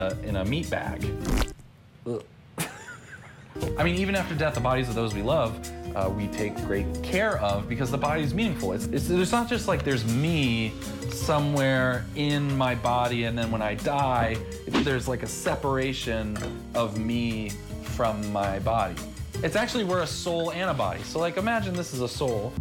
in a meat bag. I mean, even after death, the bodies of those we love, we take great care of because the body is meaningful. There's not just like there's me somewhere in my body and then when I die, there's like a separation of me from my body. It's actually we're a soul and a body. So like imagine this is a soul.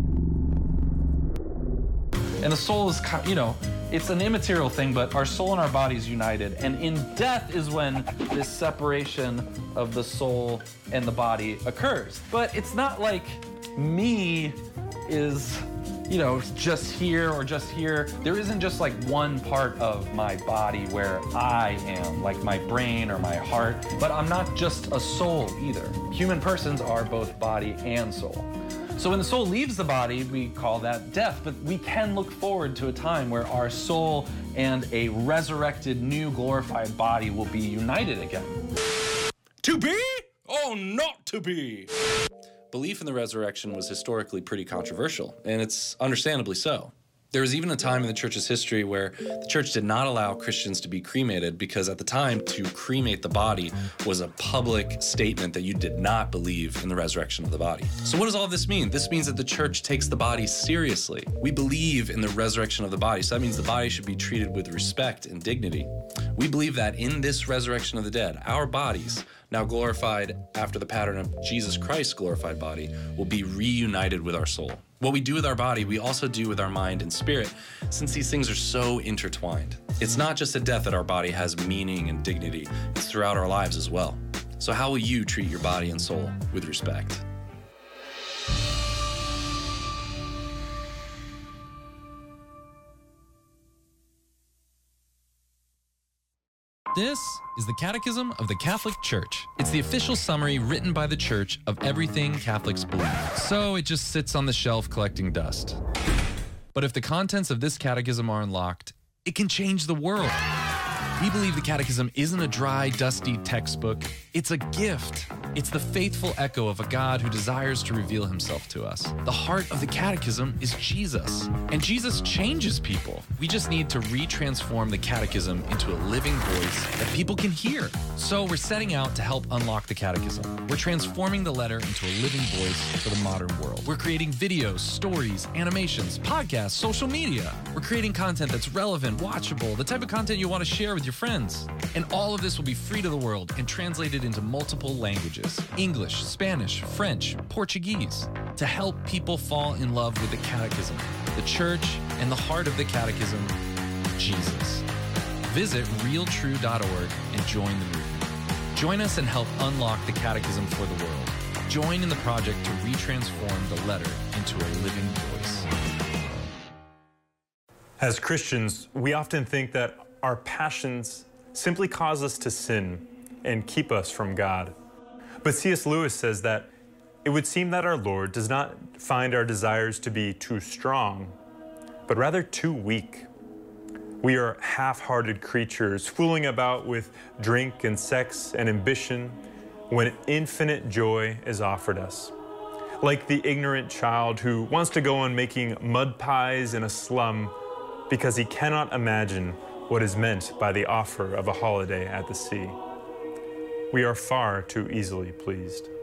And the soul is, you know, it's an immaterial thing, but our soul and our body is united. And in death is when this separation of the soul and the body occurs. But it's not like me is, you know, just here or just here. There isn't just like one part of my body where I am, like my brain or my heart. But I'm not just a soul either. Human persons are both body and soul. So when the soul leaves the body, we call that death, but we can look forward to a time where our soul and a resurrected, new, glorified body will be united again. To be? Oh, not to be! Belief in the resurrection was historically pretty controversial, and it's understandably so. There was even a time in the church's history where the church did not allow Christians to be cremated because at the time, to cremate the body was a public statement that you did not believe in the resurrection of the body. So what does all this mean? This means that the church takes the body seriously. We believe in the resurrection of the body, so that means the body should be treated with respect and dignity. We believe that in this resurrection of the dead, our bodies, now glorified after the pattern of Jesus Christ's glorified body, will be reunited with our soul. What we do with our body, we also do with our mind and spirit, since these things are so intertwined. It's not just at death that our body has meaning and dignity, it's throughout our lives as well. So how will you treat your body and soul with respect? This is the Catechism of the Catholic Church. It's the official summary written by the Church of everything Catholics believe. So it just sits on the shelf collecting dust. But if the contents of this catechism are unlocked, it can change the world. We believe the Catechism isn't a dry, dusty textbook. It's a gift. It's the faithful echo of a God who desires to reveal himself to us. The heart of the Catechism is Jesus, and Jesus changes people. We just need to retransform the Catechism into a living voice that people can hear. So we're setting out to help unlock the Catechism. We're transforming the letter into a living voice for the modern world. We're creating videos, stories, animations, podcasts, social media. We're creating content that's relevant, watchable, the type of content you want to share with your friends. And all of this will be free to the world and translated into multiple languages: English, Spanish, French, Portuguese, to help people fall in love with the Catechism, the Church, and the heart of the Catechism, Jesus. Visit realtrue.org and join the movement. Join us and help unlock the Catechism for the world. Join in the project to retransform the letter into a living voice. As Christians, we often think that our passions simply cause us to sin and keep us from God. But C.S. Lewis says that it would seem that our Lord does not find our desires to be too strong, but rather too weak. We are half-hearted creatures fooling about with drink and sex and ambition when infinite joy is offered us. Like the ignorant child who wants to go on making mud pies in a slum because he cannot imagine what is meant by the offer of a holiday at the sea. We are far too easily pleased.